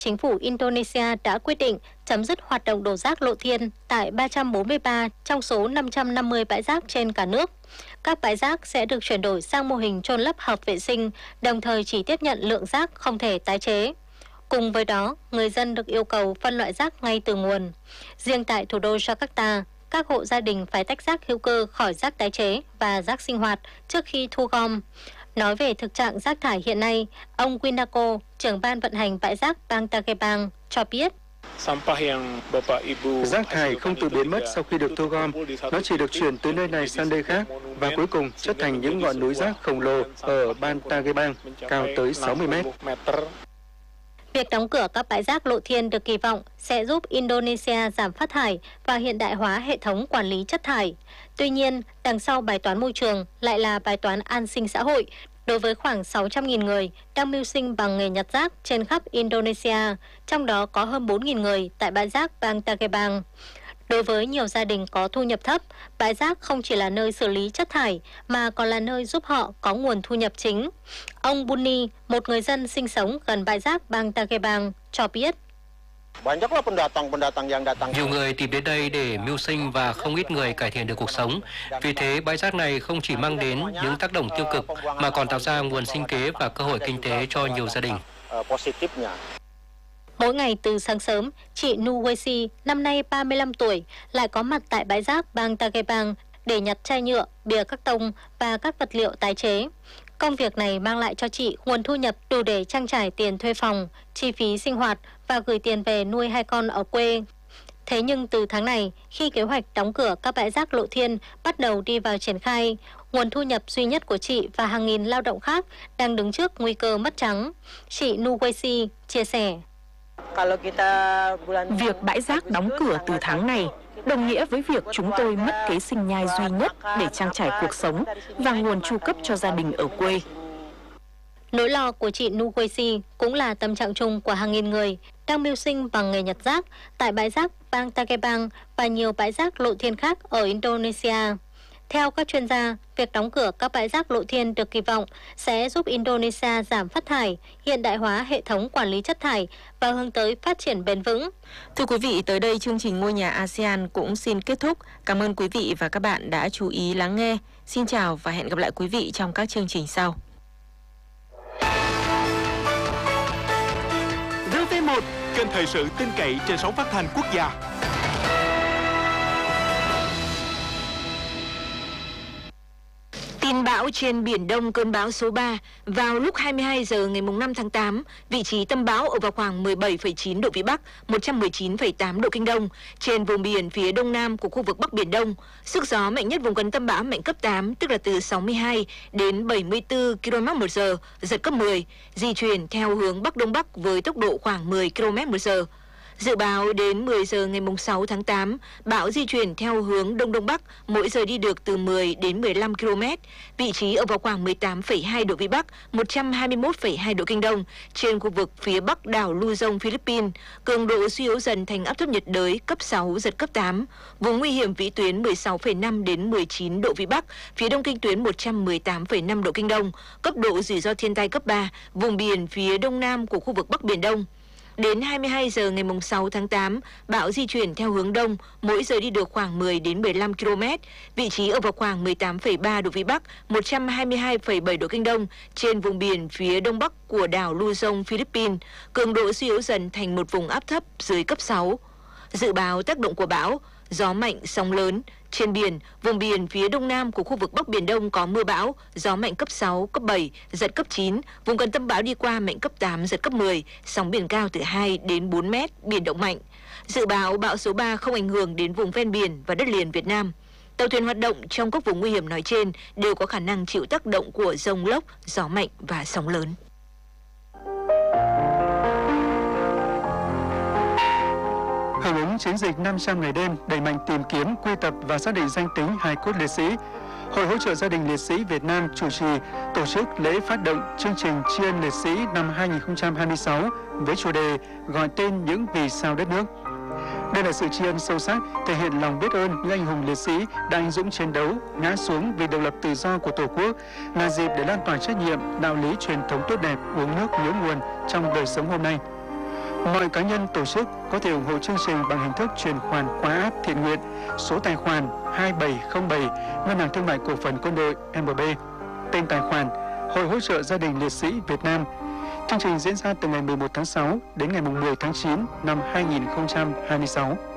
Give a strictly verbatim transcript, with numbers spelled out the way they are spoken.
Chính phủ Indonesia đã quyết định chấm dứt hoạt động đổ rác lộ thiên tại ba trăm bốn mươi ba trong số năm trăm năm mươi bãi rác trên cả nước. Các bãi rác sẽ được chuyển đổi sang mô hình chôn lấp hợp vệ sinh, đồng thời chỉ tiếp nhận lượng rác không thể tái chế. Cùng với đó, người dân được yêu cầu phân loại rác ngay từ nguồn. Riêng tại thủ đô Jakarta, các hộ gia đình phải tách rác hữu cơ khỏi rác tái chế và rác sinh hoạt trước khi thu gom. Nói về thực trạng rác thải hiện nay, ông Winako, trưởng ban vận hành bãi rác bang Tagebang, cho biết. Rác thải không tự biến mất sau khi được thu gom, nó chỉ được chuyển từ nơi này sang nơi khác và cuối cùng chất thành những ngọn núi rác khổng lồ ở bang Tagebang, cao tới sáu mươi mét. Việc đóng cửa các bãi rác lộ thiên được kỳ vọng sẽ giúp Indonesia giảm phát thải và hiện đại hóa hệ thống quản lý chất thải. Tuy nhiên, đằng sau bài toán môi trường lại là bài toán an sinh xã hội đối với khoảng sáu trăm nghìn người đang mưu sinh bằng nghề nhặt rác trên khắp Indonesia, trong đó có hơn bốn nghìn người tại bãi rác bang Tagebang. Đối với nhiều gia đình có thu nhập thấp, bãi rác không chỉ là nơi xử lý chất thải mà còn là nơi giúp họ có nguồn thu nhập chính. Ông Buni, một người dân sinh sống gần bãi rác bang Tagebang, cho biết. Nhiều người tìm đến đây để mưu sinh và không ít người cải thiện được cuộc sống. Vì thế, bãi rác này không chỉ mang đến những tác động tiêu cực mà còn tạo ra nguồn sinh kế và cơ hội kinh tế cho nhiều gia đình. Mỗi ngày từ sáng sớm, chị Nuwesi, năm nay ba mươi lăm tuổi, lại có mặt tại bãi rác bang Tagebang để nhặt chai nhựa, bìa các tông và các vật liệu tái chế. Công việc này mang lại cho chị nguồn thu nhập đủ để trang trải tiền thuê phòng, chi phí sinh hoạt và gửi tiền về nuôi hai con ở quê. Thế nhưng từ tháng này, khi kế hoạch đóng cửa các bãi rác lộ thiên bắt đầu đi vào triển khai, nguồn thu nhập duy nhất của chị và hàng nghìn lao động khác đang đứng trước nguy cơ mất trắng. Chị Nuwesi chia sẻ. Việc bãi rác đóng cửa từ tháng này đồng nghĩa với việc chúng tôi mất kế sinh nhai duy nhất để trang trải cuộc sống và nguồn chu cấp cho gia đình ở quê. Nỗi lo của chị Nuwesi cũng là tâm trạng chung của hàng nghìn người đang mưu sinh bằng nghề nhặt rác tại bãi rác bang Tagebang và nhiều bãi rác lộ thiên khác ở Indonesia. Theo các chuyên gia, việc đóng cửa các bãi rác lộ thiên được kỳ vọng sẽ giúp Indonesia giảm phát thải, hiện đại hóa hệ thống quản lý chất thải và hướng tới phát triển bền vững. Thưa quý vị, tới đây chương trình Ngôi nhà a sê an cũng xin kết thúc. Cảm ơn quý vị và các bạn đã chú ý lắng nghe. Xin chào và hẹn gặp lại quý vị trong các chương trình sau. rờ vê một, kênh thời sự tin cậy trên sóng phát thanh quốc gia. Tin bão trên Biển Đông, cơn bão số ba. Vào lúc hai mươi hai giờ ngày năm tháng tám, vị trí tâm bão ở vào khoảng mười bảy phẩy chín độ Vĩ Bắc, một trăm mười chín phẩy tám độ Kinh Đông, trên vùng biển phía đông nam của khu vực Bắc Biển Đông. Sức gió mạnh nhất vùng gần tâm bão mạnh cấp tám, tức là từ sáu mươi hai đến bảy mươi tư ki lô mét một giờ, giật cấp mười, di chuyển theo hướng Bắc Đông Bắc với tốc độ khoảng mười ki lô mét một giờ. Dự báo đến mười giờ ngày sáu tháng tám, bão di chuyển theo hướng Đông Đông Bắc, mỗi giờ đi được từ mười đến mười lăm ki lô mét, vị trí ở vào khoảng mười tám phẩy hai độ Vĩ Bắc, một trăm hai mươi mốt phẩy hai độ Kinh Đông, trên khu vực phía bắc đảo Luzon, Philippines, cường độ suy yếu dần thành áp thấp nhiệt đới cấp sáu, giật cấp tám, vùng nguy hiểm vĩ tuyến mười sáu phẩy năm đến mười chín độ Vĩ Bắc, phía đông kinh tuyến một trăm mười tám phẩy năm độ Kinh Đông, cấp độ rủi ro thiên tai cấp ba, vùng biển phía đông nam của khu vực Bắc Biển Đông. Đến hai mươi hai giờ ngày sáu tháng tám, bão di chuyển theo hướng đông, mỗi giờ đi được khoảng mười đến mười lăm ki lô mét, vị trí ở vào khoảng mười tám phẩy ba độ Vĩ Bắc, một trăm hai mươi hai phẩy bảy độ Kinh Đông, trên vùng biển phía đông bắc của đảo Luzon, Philippines, cường độ suy yếu dần thành một vùng áp thấp dưới cấp sáu. Dự báo tác động của bão: gió mạnh, sóng lớn. Trên biển, vùng biển phía đông nam của khu vực Bắc Biển Đông có mưa bão, gió mạnh cấp sáu, cấp bảy, giật cấp chín, vùng gần tâm bão đi qua mạnh cấp tám, giật cấp mười, sóng biển cao từ hai đến bốn mét, biển động mạnh. Dự báo bão số ba không ảnh hưởng đến vùng ven biển và đất liền Việt Nam. Tàu thuyền hoạt động trong các vùng nguy hiểm nói trên đều có khả năng chịu tác động của dông lốc, gió mạnh và sóng lớn. Hưởng ứng chiến dịch năm trăm ngày đêm đẩy mạnh tìm kiếm, quy tập và xác định danh tính hài cốt liệt sĩ, Hội hỗ trợ gia đình liệt sĩ Việt Nam chủ trì tổ chức lễ phát động chương trình tri ân liệt sĩ năm hai nghìn không trăm hai mươi sáu với chủ đề gọi tên những vì sao đất nước. Đây là sự tri ân sâu sắc, thể hiện lòng biết ơn những anh hùng liệt sĩ đã anh dũng chiến đấu, ngã xuống vì độc lập tự do của Tổ quốc, là dịp để lan tỏa trách nhiệm, đạo lý truyền thống tốt đẹp, uống nước nhớ nguồn trong đời sống hôm nay. Mọi cá nhân tổ chức có thể ủng hộ chương trình bằng hình thức chuyển khoản qua app thiện nguyện, số tài khoản hai bảy không bảy, Ngân hàng Thương mại Cổ phần Quân đội em bê, tên tài khoản Hội hỗ trợ gia đình liệt sĩ Việt Nam. Chương trình diễn ra từ ngày mười một tháng sáu đến ngày mười tháng chín năm hai nghìn không trăm hai mươi sáu.